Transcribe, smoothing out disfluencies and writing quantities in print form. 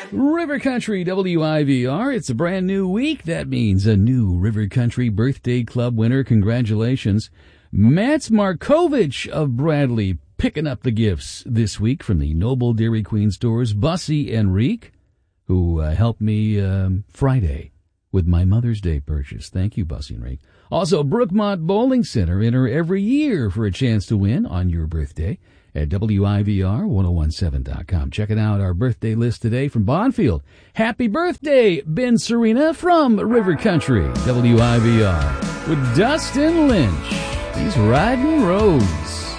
River Country WIVR. It's a brand new week. That means a new River Country Birthday Club winner. Congratulations. Mats Markovich of Bradley picking up the gifts this week from the Noble Dairy Queen stores. Bussy Enrique, who helped me Friday with my Mother's Day purchase. Thank you, Bussy Enrique. Also, Brookmont Bowling Center. Enter every year for a chance to win on your birthday at WIVR1017.com. Checking out our birthday list today from Bonfield. Happy birthday, Ben Serena from River Country WIVR with Dustin Lynch. He's riding roads.